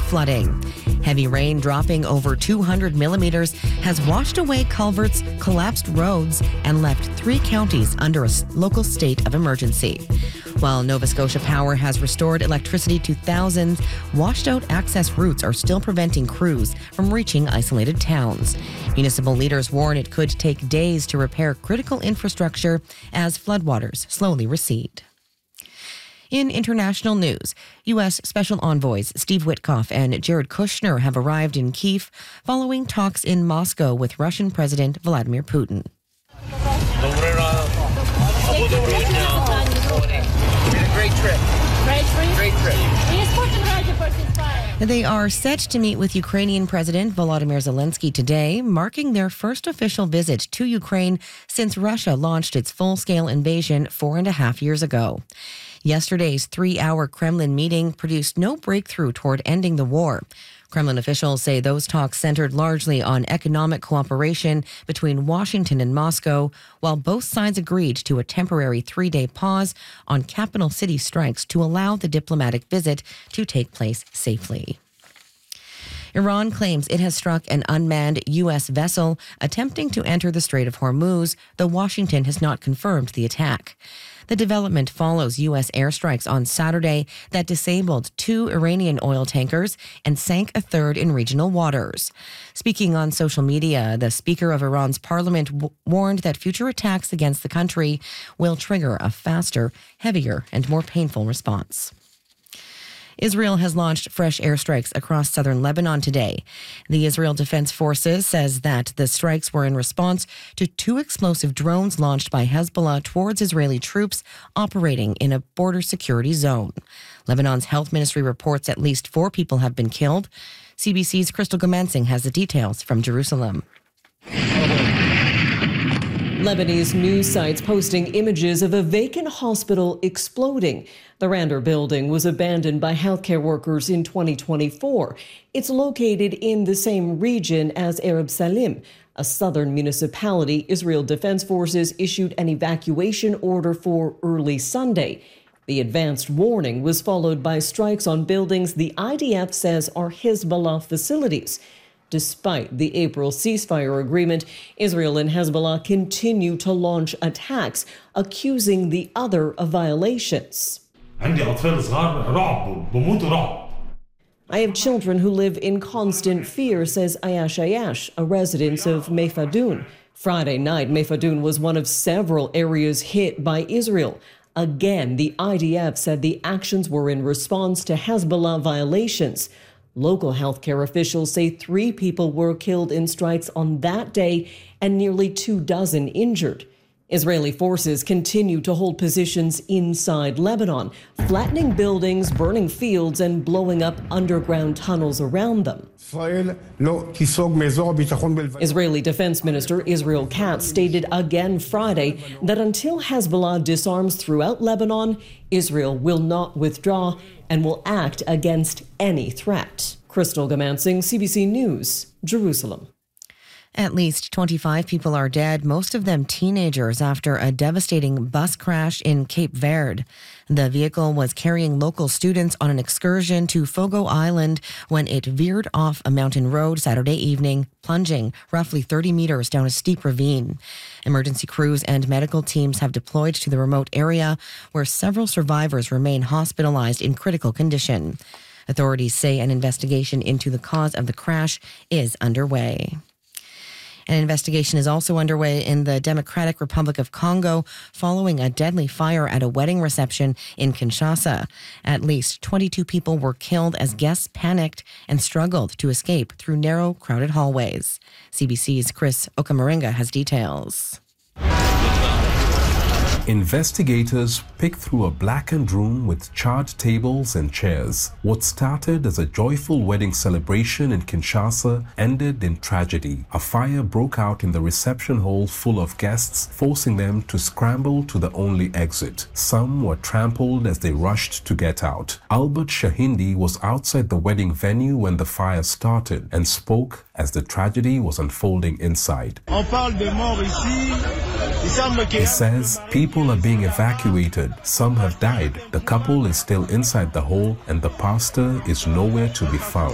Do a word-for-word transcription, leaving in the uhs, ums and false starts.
flooding. Heavy rain dropping over two hundred millimeters has washed away culverts, collapsed roads, and left three counties under a local state of emergency. While Nova Scotia Power has restored electricity to thousands, washed-out access routes are still preventing crews from reaching isolated towns. Municipal leaders warn it could take days to repair critical infrastructure as floodwaters slowly recede. In international news, U S Special Envoys Steve Witkoff and Jared Kushner have arrived in Kyiv following talks in Moscow with Russian President Vladimir Putin. Great trip. Great trip? Great trip. They are set to meet with Ukrainian President Volodymyr Zelensky today, marking their first official visit to Ukraine since Russia launched its full-scale invasion four and a half years ago. Yesterday's three-hour Kremlin meeting produced no breakthrough toward ending the war. Kremlin officials say those talks centered largely on economic cooperation between Washington and Moscow, while both sides agreed to a temporary three-day pause on capital city strikes to allow the diplomatic visit to take place safely. Iran claims it has struck an unmanned U S vessel attempting to enter the Strait of Hormuz, though Washington has not confirmed the attack. The development follows U S airstrikes on Saturday that disabled two Iranian oil tankers and sank a third in regional waters. Speaking on social media, the Speaker of Iran's parliament w- warned that future attacks against the country will trigger a faster, heavier, and more painful response. Israel has launched fresh airstrikes across southern Lebanon today. The Israel Defense Forces says that the strikes were in response to two explosive drones launched by Hezbollah towards Israeli troops operating in a border security zone. Lebanon's health ministry reports at least four people have been killed. C B C's Crystal Gomansing has the details from Jerusalem. Lebanese news sites posting images of a vacant hospital exploding. The Rander building was abandoned by healthcare workers in twenty twenty-four. It's located in the same region as Arab Salim, a southern municipality. Israel Defense Forces issued an evacuation order for early Sunday. The advanced warning was followed by strikes on buildings the I D F says are Hezbollah facilities. Despite the April ceasefire agreement, Israel and Hezbollah continue to launch attacks, accusing the other of violations. I have children who live in constant fear, says Ayash Ayash, a resident of Mefadun. Friday night, Mefadun was one of several areas hit by Israel. Again, the I D F said the actions were in response to Hezbollah violations. Local healthcare officials say three people were killed in strikes on that day and nearly two dozen injured. Israeli forces continue to hold positions inside Lebanon, flattening buildings, burning fields, and blowing up underground tunnels around them. Israeli Defense Minister Israel Katz stated again Friday that until Hezbollah disarms throughout Lebanon, Israel will not withdraw and will act against any threat. Crystal Gomansing, C B C News, Jerusalem. At least twenty-five people are dead, most of them teenagers, after a devastating bus crash in Cape Verde. The vehicle was carrying local students on an excursion to Fogo Island when it veered off a mountain road Saturday evening, plunging roughly thirty meters down a steep ravine. Emergency crews and medical teams have deployed to the remote area, where several survivors remain hospitalized in critical condition. Authorities say an investigation into the cause of the crash is underway. An investigation is also underway in the Democratic Republic of Congo following a deadly fire at a wedding reception in Kinshasa. At least twenty-two people were killed as guests panicked and struggled to escape through narrow, crowded hallways. C B C's Chris Okamaringa has details. Investigators picked through a blackened room with charred tables and chairs. What started as a joyful wedding celebration in Kinshasa ended in tragedy. A fire broke out in the reception hall full of guests, forcing them to scramble to the only exit. Some were trampled as they rushed to get out. Albert Shahindi was outside the wedding venue when the fire started and spoke as the tragedy was unfolding inside. He says people are being evacuated. Some have died. The couple is still inside the hole and the pastor is nowhere to be found.